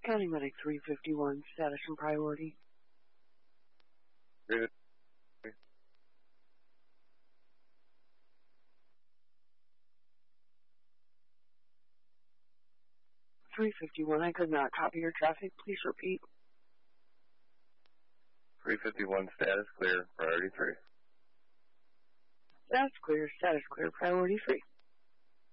County Medic 351, status and priority. 351, I could not copy your traffic. Please repeat. 351, status clear, priority 3. Status clear, priority 3.